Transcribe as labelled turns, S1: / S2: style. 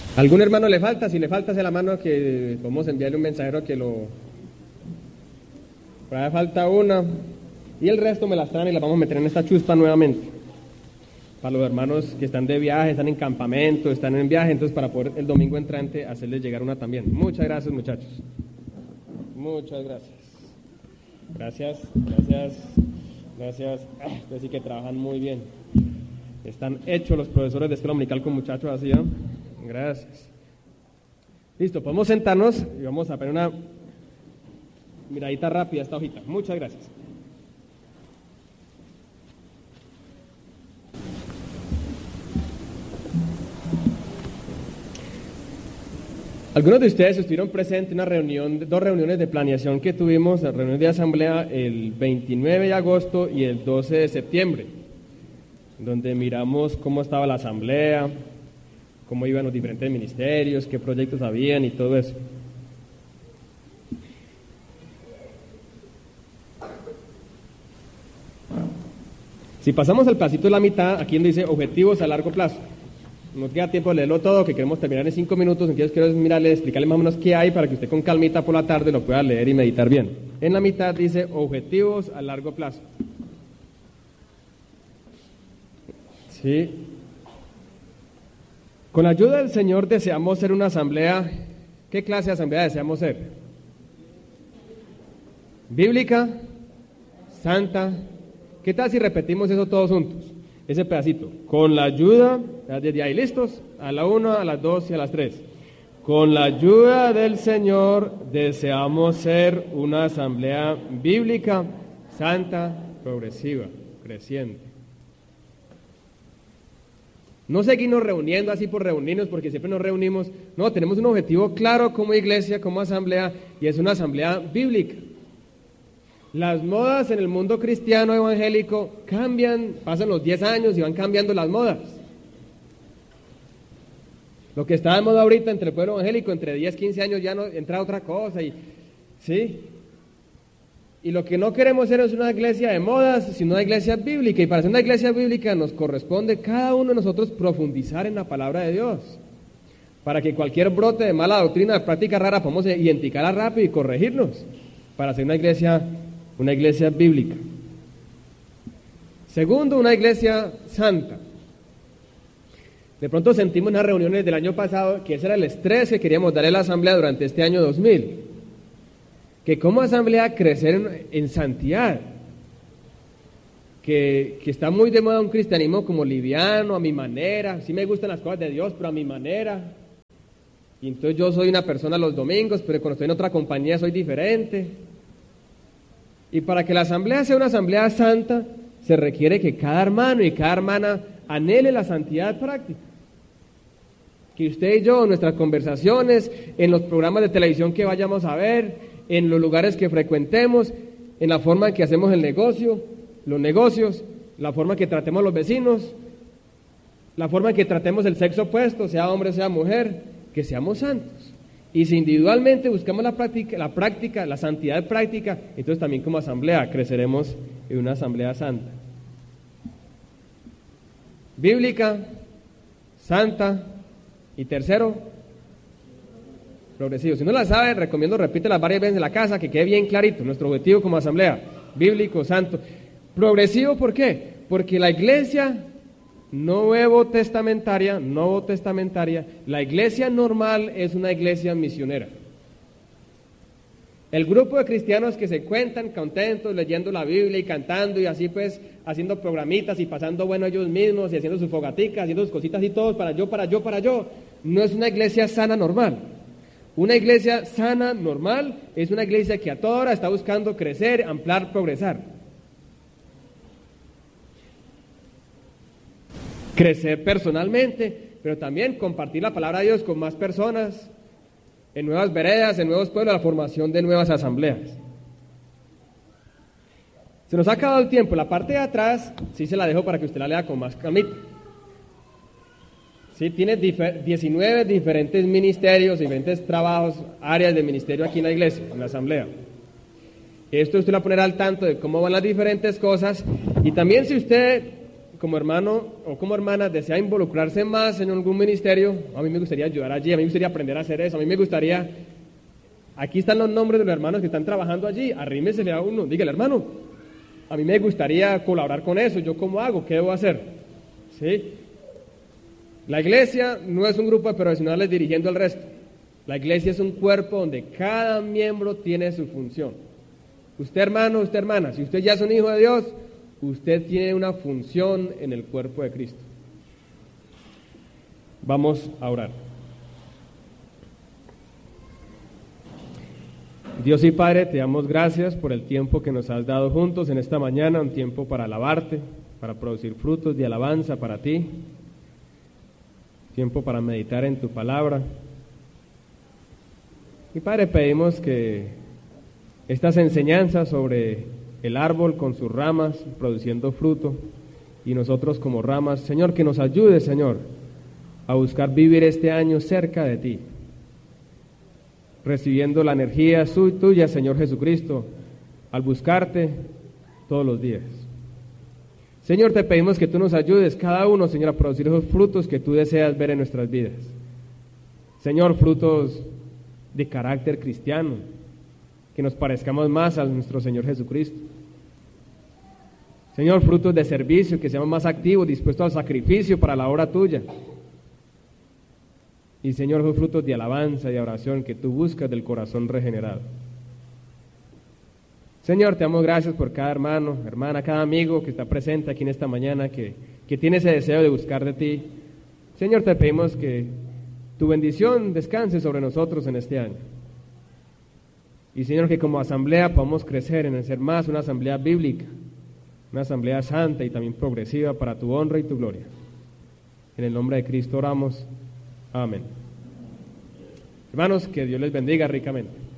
S1: ¿Algún hermano le falta? Si le falta, hace la mano que podemos enviarle un mensajero que lo... Por ahí falta una. Y el resto me las traen y las vamos a meter en esta chuspa nuevamente. Para los hermanos que están de viaje, están en campamento, están en viaje, entonces para poder el domingo entrante hacerles llegar una también. Muchas gracias, muchachos. Muchas gracias. Gracias. Ustedes sí que trabajan muy bien. Están hechos los profesores de escuela dominical con muchachos así, ¿no? Gracias. Listo, podemos sentarnos y vamos a poner una miradita rápida a esta hojita. Muchas gracias. Algunos de ustedes estuvieron presentes en dos reuniones de planeación que tuvimos, la reunión de asamblea el 29 de agosto y el 12 de septiembre, donde miramos cómo estaba la asamblea, cómo iban los diferentes ministerios, qué proyectos habían y todo eso. Si pasamos al pasito de la mitad, aquí donde dice objetivos a largo plazo. Nos queda tiempo de leerlo todo, que queremos terminar en 5 minutos, entonces quiero mirarle, explicarle más o menos qué hay para que usted con calmita por la tarde lo pueda leer y meditar bien. En la mitad dice objetivos a largo plazo. Sí. Con la ayuda del Señor deseamos ser una asamblea. ¿Qué clase de asamblea deseamos ser? ¿Bíblica? ¿Santa? ¿Qué tal si repetimos eso todos juntos? Ese pedacito. Con la ayuda, desde ahí, ¿listos? A la 1, a las 2 y a las 3. Con la ayuda del Señor deseamos ser una asamblea bíblica, santa, progresiva, creciente. No seguirnos reuniendo así por reunirnos, porque siempre nos reunimos. No, tenemos un objetivo claro como iglesia, como asamblea, y es una asamblea bíblica. Las modas en el mundo cristiano evangélico cambian, pasan los 10 años y van cambiando las modas. Lo que está de moda ahorita entre el pueblo evangélico, entre 10, 15 años ya no entra otra cosa, ¿sí? Y lo que no queremos ser es una iglesia de modas, sino una iglesia bíblica. Y para ser una iglesia bíblica nos corresponde cada uno de nosotros profundizar en la palabra de Dios. Para que cualquier brote de mala doctrina, de práctica rara, podamos identificarla rápido y corregirnos. Para ser una iglesia bíblica. Segundo, una iglesia santa. De pronto sentimos en las reuniones del año pasado que ese era el estrés que queríamos darle a la asamblea durante este año 2000. Que como asamblea crecer en santidad, que está muy de moda un cristianismo como liviano, a mi manera, sí me gustan las cosas de Dios, pero a mi manera, y entonces yo soy una persona los domingos, pero cuando estoy en otra compañía soy diferente, y para que la asamblea sea una asamblea santa, se requiere que cada hermano y cada hermana anhele la santidad práctica. Que usted y yo, en nuestras conversaciones, en los programas de televisión que vayamos a ver, en los lugares que frecuentemos, en la forma en que hacemos el negocio, los negocios, la forma en que tratemos a los vecinos, la forma en que tratemos el sexo opuesto, sea hombre, sea mujer, que seamos santos. Y si individualmente buscamos la práctica, la santidad práctica, entonces también como asamblea creceremos en una asamblea santa. Bíblica, santa, y tercero, progresivo. Si no la sabe, recomiendo repítela varias veces en la casa, que quede bien clarito nuestro objetivo como asamblea, bíblico, santo. Progresivo, ¿por qué? Porque la iglesia nuevo testamentaria, la iglesia normal es una iglesia misionera. El grupo de cristianos que se cuentan contentos leyendo la Biblia y cantando y así pues haciendo programitas y pasando bueno ellos mismos y haciendo sus fogaticas, haciendo sus cositas y todo para yo, no es una iglesia sana normal. Una iglesia sana normal es una iglesia que a toda hora está buscando crecer, ampliar, progresar. Crecer personalmente, pero también compartir la palabra de Dios con más personas, en nuevas veredas, en nuevos pueblos, la formación de nuevas asambleas. Se nos ha acabado el tiempo, la parte de atrás sí se la dejo para que usted la lea con más calmita. Sí, tiene 19 diferentes ministerios, diferentes trabajos, áreas de ministerio aquí en la iglesia, en la asamblea. Esto usted lo va a poner al tanto de cómo van las diferentes cosas, y también si usted como hermano o como hermana desea involucrarse más en algún ministerio, a mí me gustaría ayudar allí, a mí me gustaría aprender a hacer eso, a mí me gustaría, aquí están los nombres de los hermanos que están trabajando allí, arrímesele a uno, dígale, hermano, a mí me gustaría colaborar con eso, ¿yo cómo hago? ¿Qué debo hacer? ¿Sí? La iglesia no es un grupo de profesionales dirigiendo al resto, la iglesia es un cuerpo donde cada miembro tiene su función. Usted hermano, usted hermana, si usted ya es un hijo de Dios, usted tiene una función en el cuerpo de Cristo. Vamos a orar. Dios y Padre, te damos gracias por el tiempo que nos has dado juntos en esta mañana, un tiempo para alabarte, para producir frutos de alabanza para ti, tiempo para meditar en tu palabra. Y Padre, pedimos que estas enseñanzas sobre el árbol con sus ramas produciendo fruto y nosotros como ramas, Señor, que nos ayude, Señor, a buscar vivir este año cerca de ti, recibiendo la energía tuya, Señor Jesucristo, al buscarte todos los días. Señor, te pedimos que tú nos ayudes, cada uno, Señor, a producir esos frutos que tú deseas ver en nuestras vidas. Señor, frutos de carácter cristiano, que nos parezcamos más a nuestro Señor Jesucristo. Señor, frutos de servicio, que seamos más activos, dispuestos al sacrificio para la obra tuya. Y Señor, esos frutos de alabanza y de oración que tú buscas del corazón regenerado. Señor, te damos gracias por cada hermano, hermana, cada amigo que está presente aquí en esta mañana, que tiene ese deseo de buscar de ti. Señor, te pedimos que tu bendición descanse sobre nosotros en este año. Y Señor, que como asamblea podamos crecer en ser más una asamblea bíblica, una asamblea santa y también progresiva para tu honra y tu gloria. En el nombre de Cristo oramos. Amén. Hermanos, que Dios les bendiga ricamente.